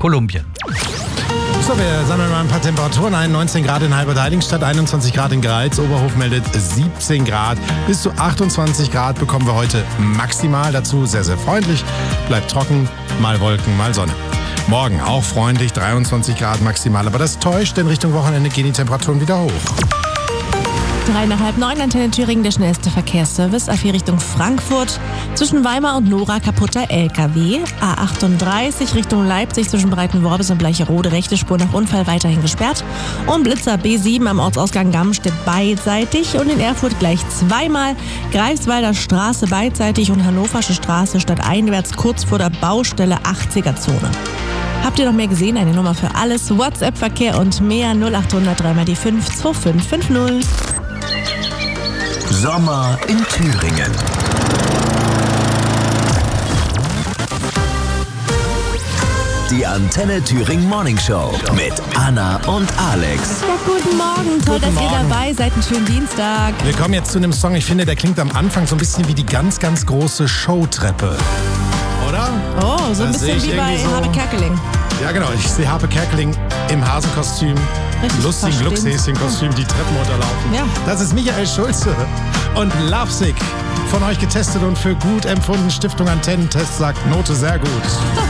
Kolumbien. So, wir sammeln mal ein paar Temperaturen ein. 19 Grad in Halberd-Heiligenstadt, 21 Grad in Greiz. Oberhof meldet 17 Grad. Bis zu 28 Grad bekommen wir heute maximal. Dazu sehr, sehr freundlich. Bleibt trocken, mal Wolken, mal Sonne. Morgen auch freundlich, 23 Grad maximal. Aber das täuscht, denn Richtung Wochenende gehen die Temperaturen wieder hoch. 3 nach halb 9, Antenne Thüringen, der schnellste Verkehrsservice. A4 Richtung Frankfurt. Zwischen Weimar und Nora kaputter LKW. A38 Richtung Leipzig zwischen Breitenworbis und Bleicherode. Rechte Spur nach Unfall weiterhin gesperrt. Und Blitzer B7 am Ortsausgang Gamstedt beidseitig. Und in Erfurt gleich zweimal. Greifswalder Straße beidseitig und Hannoversche Straße stadteinwärts kurz vor der Baustelle 80er-Zone. Habt ihr noch mehr gesehen? Eine Nummer für alles. WhatsApp-Verkehr und mehr 0800 3 die 5 2550. Sommer in Thüringen. Die Antenne Thüringen Morning Show mit Anna und Alex. Ja, guten Morgen. Toll, Guten dass ihr Morgen. dabei seid. Einen schönen Dienstag. Wir kommen jetzt zu einem Song, ich finde, der klingt am Anfang so ein bisschen wie die ganz, ganz große Showtreppe. Oder? Oh, so ein Das sehe bisschen ich wie bei irgendwie so. Habe Kerkeling. Ja, genau. Ich sehe Harpe Kerkeling im Hasenkostüm, Richtig lustigen verstehen's. Glückshäschenkostüm, die Treppen runterlaufen. Ja. Das ist Michael Schulze und Lovesick. Von euch getestet und für gut empfunden. Stiftung Antennentest sagt Note sehr gut.